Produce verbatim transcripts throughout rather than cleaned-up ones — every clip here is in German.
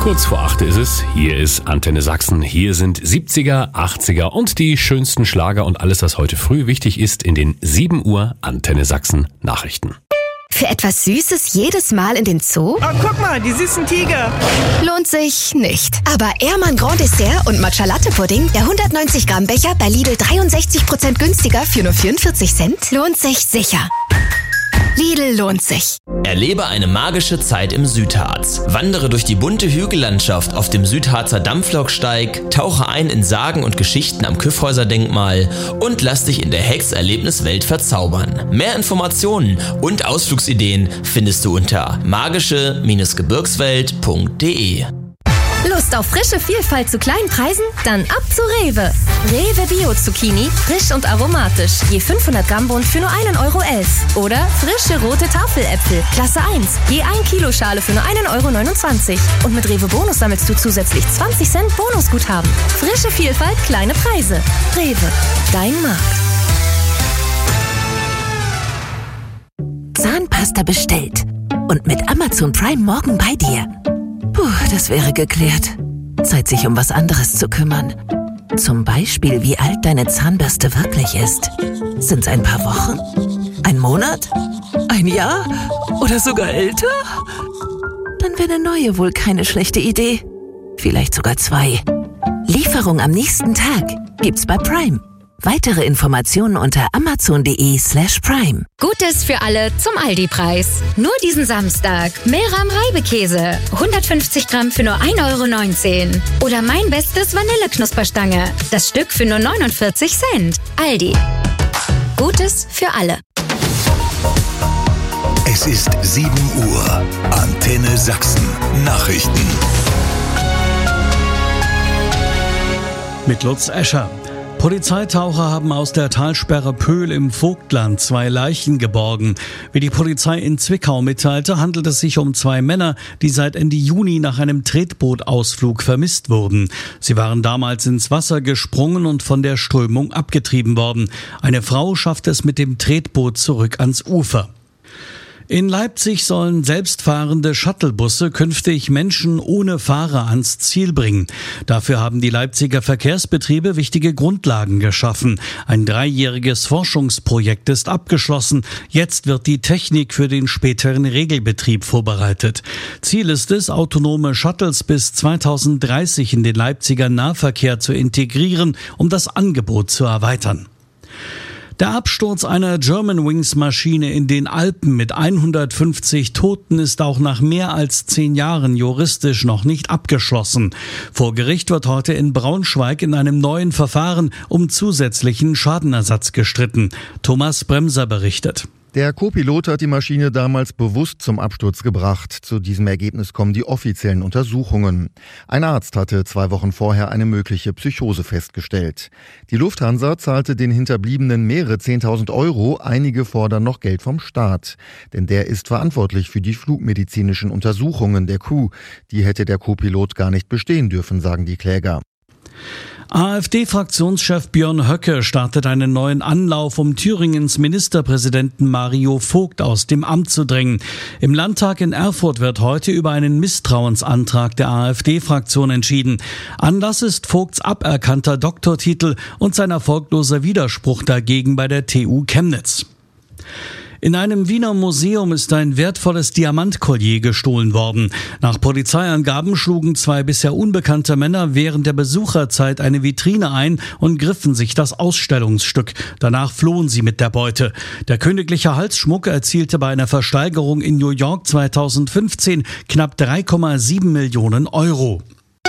Kurz vor acht ist es. Hier ist Antenne Sachsen. Hier sind siebziger, achtziger und die schönsten Schlager und alles, was heute früh wichtig ist in den sieben Uhr Antenne Sachsen Nachrichten. Für etwas Süßes jedes Mal in den Zoo? Oh, guck mal, die süßen Tiger. Lohnt sich nicht. Aber Ehrmann Grand Dessert und Matcha Latte Pudding, der hundertneunzig Gramm Becher bei Lidl dreiundsechzig Prozent günstiger für nur vierundvierzig Cent, lohnt sich sicher. Lidl lohnt sich. Erlebe eine magische Zeit im Südharz. Wandere durch die bunte Hügellandschaft auf dem Südharzer Dampfloksteig, tauche ein in Sagen und Geschichten am Kyffhäuser-Denkmal und lass dich in der Hex-Erlebniswelt verzaubern. Mehr Informationen und Ausflugsideen findest du unter magische Gebirgswelt punkt de. Lust auf frische Vielfalt zu kleinen Preisen? Dann ab zu Rewe. Rewe Bio Zucchini, frisch und aromatisch. Je fünfhundert Gramm Bund für nur einen Euro elf. Oder frische rote Tafeläpfel, Klasse eins. Je ein Kilo Schale für nur einen Euro neunundzwanzig. Und mit Rewe Bonus sammelst du zusätzlich zwanzig Cent Bonusguthaben. Frische Vielfalt, kleine Preise. Rewe, dein Markt. Zahnpasta bestellt. Und mit Amazon Prime morgen bei dir. Puh, das wäre geklärt. Zeit, sich um was anderes zu kümmern. Zum Beispiel, wie alt deine Zahnbürste wirklich ist. Sind's ein paar Wochen? Ein Monat? Ein Jahr? Oder sogar älter? Dann wäre eine neue wohl keine schlechte Idee. Vielleicht sogar zwei. Lieferung am nächsten Tag gibt's bei Prime. Weitere Informationen unter amazon.de slash prime. Gutes für alle zum Aldi-Preis. Nur diesen Samstag. Meram Reibekäse. hundertfünfzig Gramm für nur ein Euro neunzehn. Oder mein bestes Vanilleknusperstange. Das Stück für nur neunundvierzig Cent. Aldi. Gutes für alle. Es ist sieben Uhr. Antenne Sachsen. Nachrichten. Mit Lutz Escher. Polizeitaucher haben aus der Talsperre Pöhl im Vogtland zwei Leichen geborgen. Wie die Polizei in Zwickau mitteilte, handelt es sich um zwei Männer, die seit Ende Juni nach einem Tretbootausflug vermisst wurden. Sie waren damals ins Wasser gesprungen und von der Strömung abgetrieben worden. Eine Frau schaffte es mit dem Tretboot zurück ans Ufer. In Leipzig sollen selbstfahrende Shuttlebusse künftig Menschen ohne Fahrer ans Ziel bringen. Dafür haben die Leipziger Verkehrsbetriebe wichtige Grundlagen geschaffen. Ein dreijähriges Forschungsprojekt ist abgeschlossen. Jetzt wird die Technik für den späteren Regelbetrieb vorbereitet. Ziel ist es, autonome Shuttles bis zweitausenddreißig in den Leipziger Nahverkehr zu integrieren, um das Angebot zu erweitern. Der Absturz einer Germanwings-Maschine in den Alpen mit hundertfünfzig Toten ist auch nach mehr als zehn Jahren juristisch noch nicht abgeschlossen. Vor Gericht wird heute in Braunschweig in einem neuen Verfahren um zusätzlichen Schadenersatz gestritten. Thomas Bremser berichtet. Der Co-Pilot hat die Maschine damals bewusst zum Absturz gebracht. Zu diesem Ergebnis kommen die offiziellen Untersuchungen. Ein Arzt hatte zwei Wochen vorher eine mögliche Psychose festgestellt. Die Lufthansa zahlte den Hinterbliebenen mehrere zehntausend Euro. Einige fordern noch Geld vom Staat. Denn der ist verantwortlich für die flugmedizinischen Untersuchungen der Crew. Die hätte der Co-Pilot gar nicht bestehen dürfen, sagen die Kläger. AfD-Fraktionschef Björn Höcke startet einen neuen Anlauf, um Thüringens Ministerpräsidenten Mario Vogt aus dem Amt zu drängen. Im Landtag in Erfurt wird heute über einen Misstrauensantrag der AfD-Fraktion entschieden. Anlass ist Vogts aberkannter Doktortitel und sein erfolgloser Widerspruch dagegen bei der T U Chemnitz. In einem Wiener Museum ist ein wertvolles Diamantkollier gestohlen worden. Nach Polizeiangaben schlugen zwei bisher unbekannte Männer während der Besucherzeit eine Vitrine ein und griffen sich das Ausstellungsstück. Danach flohen sie mit der Beute. Der königliche Halsschmuck erzielte bei einer Versteigerung in New York zweitausendfünfzehn knapp drei Komma sieben Millionen Euro.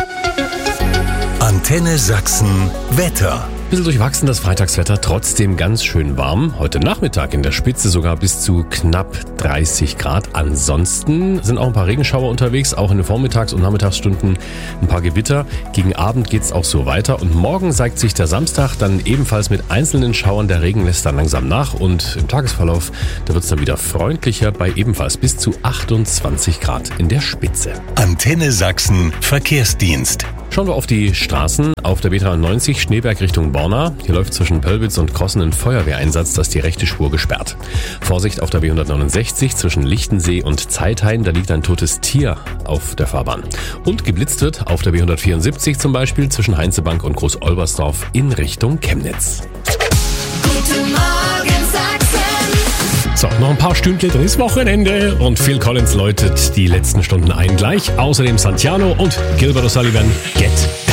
Antenne Sachsen Wetter. Bisschen durchwachsen das Freitagswetter, trotzdem ganz schön warm. Heute Nachmittag in der Spitze sogar bis zu knapp dreißig Grad. Ansonsten sind auch ein paar Regenschauer unterwegs, auch in den Vormittags- und Nachmittagsstunden ein paar Gewitter. Gegen Abend geht's auch so weiter und morgen zeigt sich der Samstag dann ebenfalls mit einzelnen Schauern. Der Regen lässt dann langsam nach und im Tagesverlauf, da wird's dann wieder freundlicher bei ebenfalls bis zu achtundzwanzig Grad in der Spitze. Antenne Sachsen Verkehrsdienst. Schauen wir auf die Straßen. Auf der B dreiundneunzig Schneeberg Richtung Borna. Hier läuft zwischen Pöllwitz und Krossen ein Feuerwehreinsatz, da ist die rechte Spur gesperrt. Vorsicht auf der B hundertneunundsechzig zwischen Lichtensee und Zeithain, da liegt ein totes Tier auf der Fahrbahn. Und geblitzt wird auf der B hundertvierundsiebzig zum Beispiel zwischen Heinzebank und Groß-Olbersdorf in Richtung Chemnitz. Guten Morgen, Sachsen. So, noch ein paar Stündchen, dann ist Wochenende und Phil Collins läutet die letzten Stunden ein gleich. Außerdem Santiano und Gilbert O'Sullivan, Get